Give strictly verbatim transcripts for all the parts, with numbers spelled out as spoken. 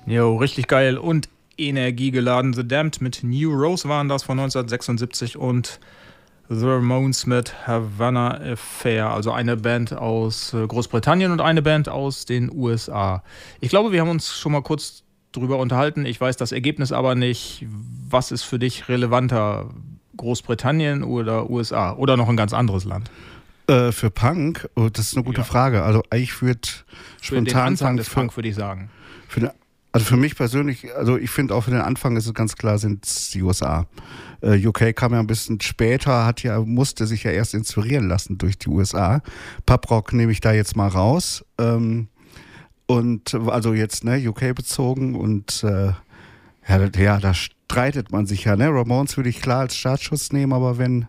Jo, richtig geil und energiegeladen. The Damned mit New Rose waren das von neunzehnhundertsechsundsiebzig und The Ramones mit Havana Affair, also eine Band aus Großbritannien und eine Band aus den U S A. Ich glaube, wir haben uns schon mal kurz drüber unterhalten. Ich weiß das Ergebnis aber nicht. Was ist für dich relevanter? Großbritannien oder U S A? Oder noch ein ganz anderes Land? Äh, für Punk? Oh, das ist eine gute ja. Frage. Also ich würde spontan den Anfang sagen, des für, Punk würde ich sagen. Für den, also für mich persönlich, also ich finde auch für den Anfang ist es ganz klar, sind es die U S A. Äh, U K kam ja ein bisschen später, hat ja, musste sich ja erst inspirieren lassen durch die U S A. Pubrock nehme ich da jetzt mal raus. Ähm, und also jetzt ne, U K bezogen und äh, ja, ja, da streitet man sich ja. Ne? Ramones würde ich klar als Startschuss nehmen, aber wenn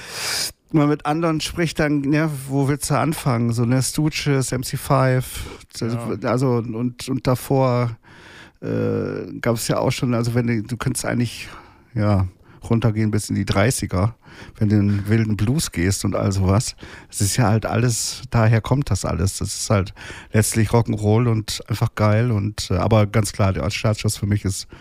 man mit anderen spricht, dann, ja, wo willst du anfangen? So, ne, Stooges, M C fünf, ja. also und, und davor äh, gab es ja auch schon, also wenn du, du könntest eigentlich, ja, runtergehen bis in die dreißiger, wenn du in den wilden Blues gehst und all sowas. Das ist ja halt alles, daher kommt das alles. Das ist halt letztlich Rock'n'Roll und einfach geil und, aber ganz klar, der Startschuss für mich ist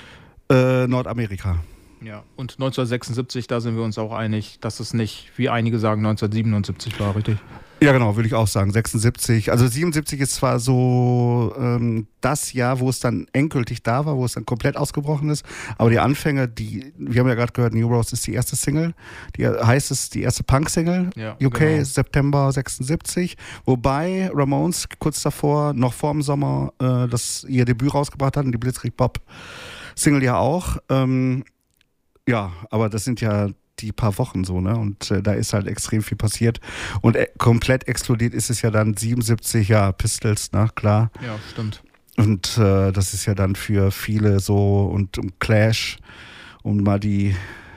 äh, Nordamerika. Ja, und neunzehnhundertsechsundsiebzig, da sind wir uns auch einig, dass es nicht, wie einige sagen, neunzehnhundertsiebenundsiebzig war, richtig? Ja, genau, würde ich auch sagen. sechsundsiebzig, also siebenundsiebzig ist zwar so ähm, das Jahr, wo es dann endgültig da war, wo es dann komplett ausgebrochen ist, aber die Anfänge, die, wir haben ja gerade gehört, New Rose ist die erste Single, die heißt es die erste Punk-Single, ja, U K genau. September sechsundsiebzig, wobei Ramones kurz davor, noch vor dem Sommer, äh, das ihr Debüt rausgebracht hatten, die Blitzkrieg Pop-Single ja auch, ähm, ja, aber das sind ja die paar Wochen so, ne? Und äh, da ist halt extrem viel passiert. Und äh, komplett explodiert ist es ja dann siebenundsiebzig, ja, Pistols, na klar. Ja, stimmt. Und äh, das ist ja dann für viele so und um Clash, um mal die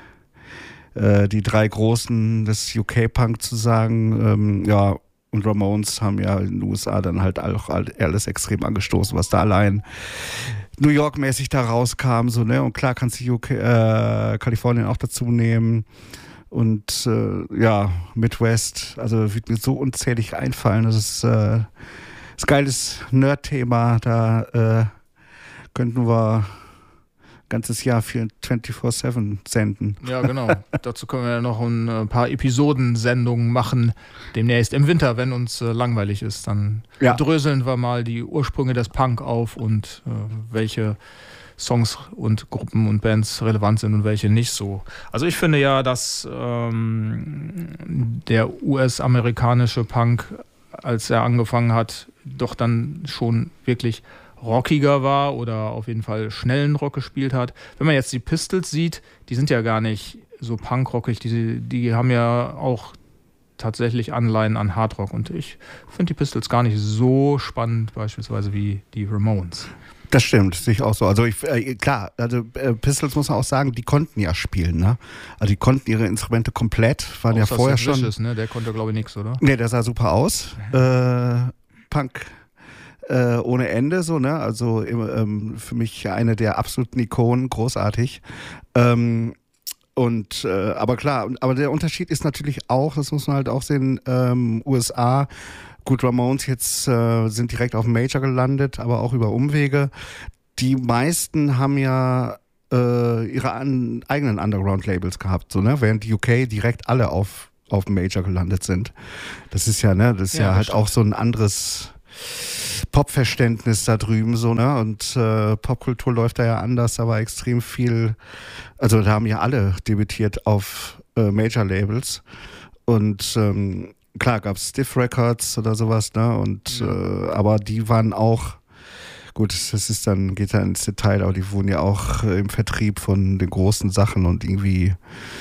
äh, die drei Großen des U K-Punk zu sagen, ähm, ja, und Ramones haben ja in den U S A dann halt auch alles extrem angestoßen, was da allein New York-mäßig da rauskam, so, ne? Und klar kannst du U K, äh, Kalifornien auch dazu nehmen. Und äh, ja, Midwest, also wird mir so unzählig einfallen. Das ist äh, das geiles Nerd-Thema. Da äh, könnten wir ein ganzes Jahr für vierundzwanzig sieben senden. Ja, genau. Dazu können wir ja noch ein paar Episodensendungen machen. Demnächst im Winter, wenn uns äh, langweilig ist. Dann ja. dröseln wir mal die Ursprünge des Punk auf und äh, welche Songs und Gruppen und Bands relevant sind und welche nicht so. Also ich finde ja, dass ähm, der U S-amerikanische Punk, als er angefangen hat, doch dann schon wirklich rockiger war oder auf jeden Fall schnellen Rock gespielt hat. Wenn man jetzt die Pistols sieht, die sind ja gar nicht so punkrockig, die, die haben ja auch tatsächlich Anleihen an Hardrock und ich finde die Pistols gar nicht so spannend beispielsweise wie die Ramones. Das stimmt, sehe ich auch so. Also ich, äh, klar, also äh, Pistols muss man auch sagen, die konnten ja spielen, ne? Also die konnten ihre Instrumente komplett, waren ja vorher schon... Vicious, ne? Der konnte glaube ich nichts, oder? Nee, der sah super aus. Äh, Punk... Äh, ohne Ende, so, ne? Also ähm, für mich eine der absoluten Ikonen, großartig. Ähm, und äh, aber klar, aber der Unterschied ist natürlich auch, das muss man halt auch sehen, ähm, U S A, gut, Ramones jetzt äh, sind direkt auf dem Major gelandet, aber auch über Umwege. Die meisten haben ja äh, ihre an, eigenen Underground-Labels gehabt, so, ne? Während die U K direkt alle auf, auf dem Major gelandet sind. Das ist ja, ne, das ist ja, ja halt stimmt. Auch so ein anderes Popverständnis da drüben, so, ne? Und äh, Popkultur läuft da ja anders, aber extrem viel, also da haben ja alle debütiert auf äh, Major-Labels. Und ähm, klar gab es Stiff Records oder sowas, ne? Und ja. äh, aber die waren auch, gut, das ist dann, geht dann ins Detail, aber die wurden ja auch äh, im Vertrieb von den großen Sachen und irgendwie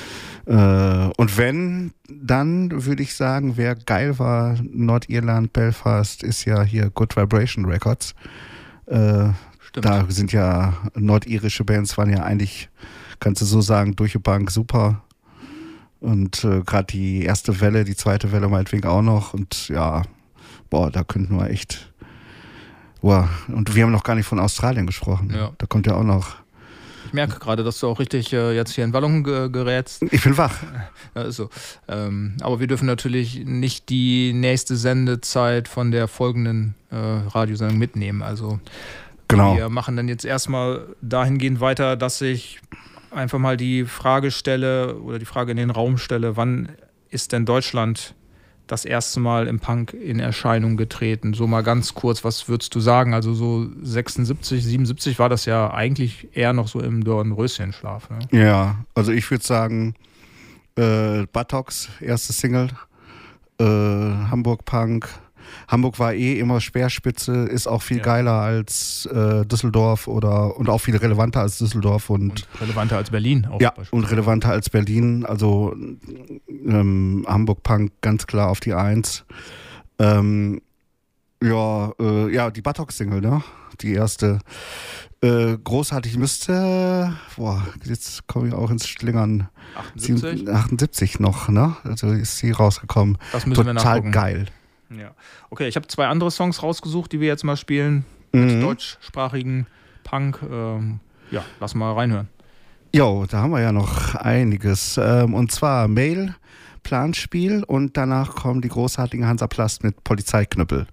Äh, und wenn, dann würde ich sagen, wer geil war, Nordirland, Belfast, ist ja hier Good Vibration Records. Äh, da sind ja nordirische Bands, waren ja eigentlich, kannst du so sagen, durch die Bank super. Und äh, gerade die erste Welle, die zweite Welle meinetwegen auch noch. Und ja, boah, da könnten wir echt. Boah. Und wir haben noch gar nicht von Australien gesprochen. Ja. Da kommt ja auch noch. Ich merke gerade, dass du auch richtig äh, jetzt hier in Wallung ge- gerätst. Ich bin wach. Also, ähm, aber wir dürfen natürlich nicht die nächste Sendezeit von der folgenden äh, Radiosendung mitnehmen. Also Genau. Wir machen dann jetzt erstmal dahingehend weiter, dass ich einfach mal die Frage stelle oder die Frage in den Raum stelle, wann ist denn Deutschland das erste Mal im Punk in Erscheinung getreten? So mal ganz kurz, was würdest du sagen? Also so sechsundsiebzig, siebenundsiebzig war das ja eigentlich eher noch so im Dornröschenschlaf. Ne? Ja, also ich würde sagen, äh, Buttocks, erste Single, äh, Hamburg Punk. Hamburg war eh immer Speerspitze, ist auch viel ja. geiler als äh, Düsseldorf oder und auch viel relevanter als Düsseldorf und, und relevanter als Berlin. Auch ja, und relevanter als Berlin. Also ähm, Hamburg Punk ganz klar auf die Eins. Ähm, ja, äh, ja, die Buttocks-Single, ne? Die erste. Äh, großartig müsste, boah, jetzt komme ich auch ins Schlingern. achtundsiebzig? achtundsiebzig noch, ne? Also ist sie rausgekommen. Das müssen wir nachgucken. Total geil. Ja. Okay, ich habe zwei andere Songs rausgesucht, die wir jetzt mal spielen. Mit mhm. deutschsprachigen Punk. Ähm, ja, lass mal reinhören. Jo, da haben wir ja noch einiges. Ähm, und zwar Mail, Planspiel und danach kommen die großartigen Hansaplast mit Polizeiknüppel.